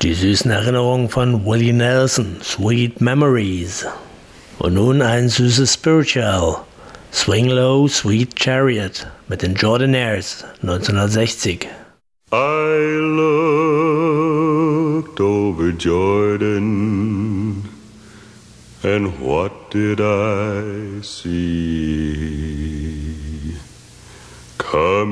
Die süßen Erinnerungen von Willie Nelson, Sweet Memories. Und nun ein süßes Spiritual, Swing Low, Sweet Chariot mit den Jordanaires 1960. I looked over Jordan, and what did I see? Come